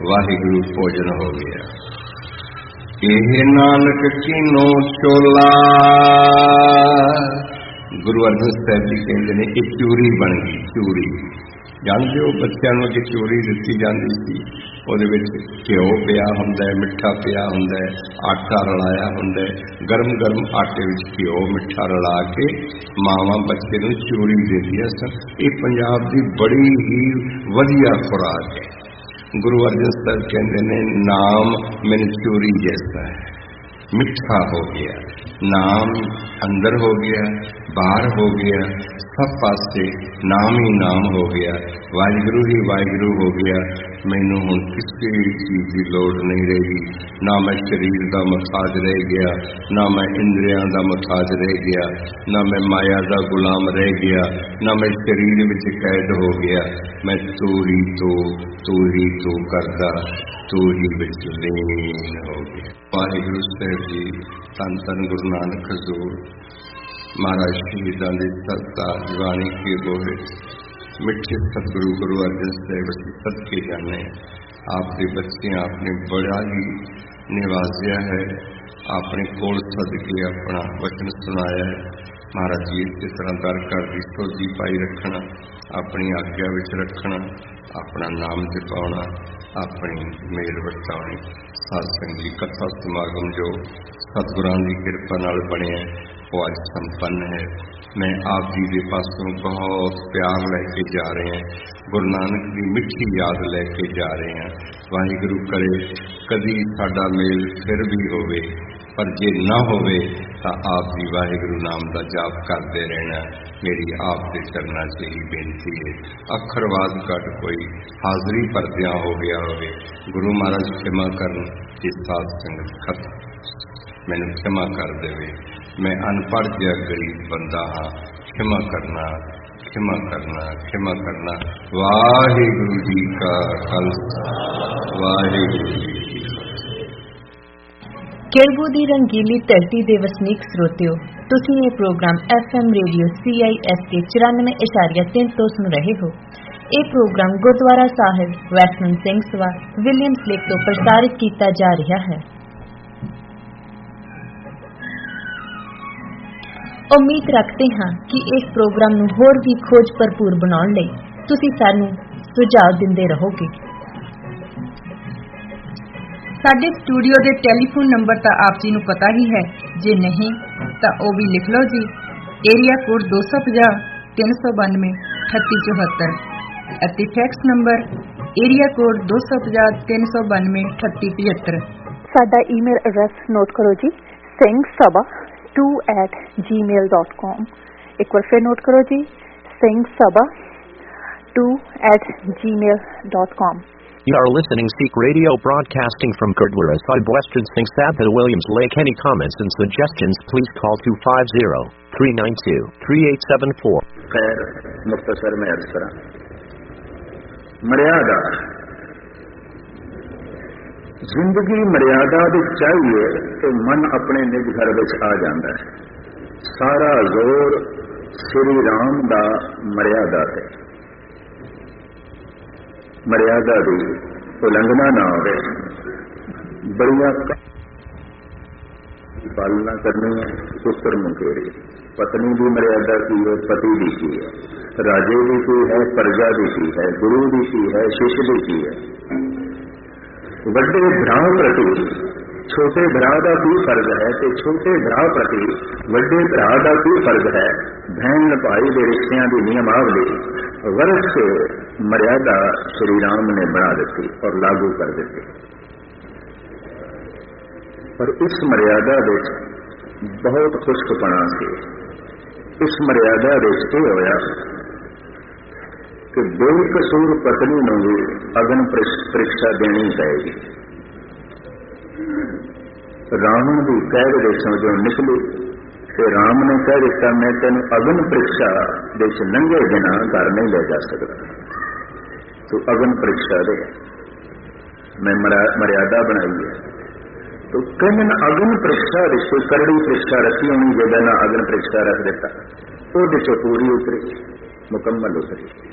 वाहिगुरु भोजन हो गया। एह नानक कीनो चोला, गुरु अर्जन साहब जी कहते हैं एक चूरी बन गई। चूरी जानते हो, बच्चों को चूरी दी जाती सी, ਉਹਦੇ ਵਿੱਚ ਘਿਓ ਪਿਆ ਹੁੰਦਾ, ਮਿੱਠਾ ਪਿਆ ਹੁੰਦਾ, ਆਟਾ ਰਲਾਇਆ ਹੁੰਦਾ। ਗਰਮ ਗਰਮ ਆਟੇ ਵਿੱਚ ਘਿਓ ਮਿੱਠਾ ਰਲਾ ਕੇ ਮਾਵਾਂ ਬੱਚੇ ਨੂੰ ਚੂਰੀ ਦਿੰਦੀਆਂ ਸਨ। ਇਹ ਪੰਜਾਬ ਦੀ ਬੜੀ ਹੀ ਵਧੀਆ ਖੁਰਾਕ ਹੈ। ਗੁਰੂ ਅਰਜਨ ਸਾਹਿਬ ਕਹਿੰਦੇ ਨੇ ਨਾਮ ਮੈਨੂੰ ਚੂਰੀ ਜੈਸਾ ਹੈ, मिठा हो गया। नाम अंदर हो गया, बाहर हो गया, सब पासे नाम ही नाम हो गया। वाहिगुरु ही वाहिगुरु हो गया। मैनू हुण किसी चीज़ की लोड़ नहीं रही। ना मैं शरीर का मुताज रह गया, ना मैं इंद्रियां का मुताज रह गया, ना मैं माया का गुलाम रह गया, ना मैं शरीर में कैद हो गया। मैं तू ही तू करदा, तू ही विच लीन हो गया। वाहिगुरु साहब जी धन धन गुरु नानक हजूर महाराज शहीदां दी सरताज जवानी के बोहे मिठे सतगुरु गुरु अर्जन साहब जी सदके जाने। आपके बच्चे आपने बड़ा ही निवाजिया है, अपने कोल सदके अपना वचन सुनाया है। महाराज जी इस तरह दर घर की सोझी पाई रखना, अपनी आज्ञा विच रखना, अपना नाम जपाउणा, अपनी मेल वरताउणी। सत्संग जी कथा समागम जो सतगुरां की कृपा नाल बनिया वो अज संपन्न है। मैं आप जी के पासों बहुत प्यार लैके जा रहे हैं, गुरु नानक की मिठी याद लैके जा रहे हैं। वाहिगुरु करे कदी साडा मेल फिर भी होवे, पर जे ना होवे तो आप जी वाहिगुरु नाम का जाप करते रहना मेरी आप के चरणों से ही बेनती है। अखरवाद घट कोई हाजरी भरदियां हो गया होवे, गुरु महाराज क्षमा करन, इस साध संगत खत्म मैनू क्षमा कर देवे। मैं अनपढ़ जिहा गरीब बंदा हाँ, क्षमा करना क्षमा करना क्षमा करना। वाहिगुरु जी का खालसा, वाहिगुरु जी की फतेह। केळवू दी रंगीली धरती दे वसनीक श्रोतिओ, तुसीं ये प्रोग्राम FM रेडियो CISK 94.3 तो सुन रहे हो। ये प्रोग्राम गुरुद्वारा साहिब वैष्णव सिंह सभा विलियम्स लेक तो प्रसारित किया जा रहा है। उम्मीद रखते हैं कि इस प्रोग्राम नूं होर भी खोज भरपूर बनाउण लई तुसीं सानूं सुझाव दिंदे रहोगे। साडे स्टूडियो के टैलीफोन नंबर तो आप जी नूं पता ही है, जे नहीं तो वह भी लिख लो जी। एरिया कोड 250 392 3874 अते फैक्स नंबर एरिया कोड 250 392 3875। साडा ईमेल एड्रैस नोट करो जी, singhsabha2@gmail.com। एक बार फिर नोट करो जी, singhsabha2@gmail.com। You are listening Sikh Radio broadcasting from Gurdwara Sahib Western Singh Sabha Williams Lake. Any comments and suggestions please call 250-392-3874. खैर मुख्तसर में अर्ज करा मर्यादा जिंदगी मर्यादा दी चाहिए तो मन अपने निज घर विच आ जाता है। सारा जोर श्री राम दा मर्यादा है। मर्यादा की उल्लंघना ना हो, बड़िया पालना करनी है। पुत्र मुकेरी पत्नी की मर्यादा की है, पति की है, राजे की है, प्रजा की है, गुरु की है, शिष्य की है। वड्डे भरा प्रति छोटे भरा का की फर्ज है, तो छोटे भरा प्रति वड्डे भरा का की फर्ज है। बहन भाई के रिश्तियां की नियमावली वर्ष से मर्यादा श्री राम ने बना दी और लागू कर दी। पर इस मर्यादा बहुत खुशकपना से इस मर्यादा ये होया कि बेकसूर पत्नी को भी अग्न परीक्षा देनी पड़ेगी। रावण की कैद देशों जो निकली तो राम ने कह दिता मैं तेन अग्न परीक्षा देश लंघे बिना घर नहीं ले जा सकता, तो अग्न परीक्षा दे। मैं मर्यादा बनाई है तो कहीं अग्न परीक्षा कोई करड़ी परीक्षा रखी होनी, जगह ना अग्न परीक्षा रख देता, वो पूरी उतरी मुकम्मल उतरी।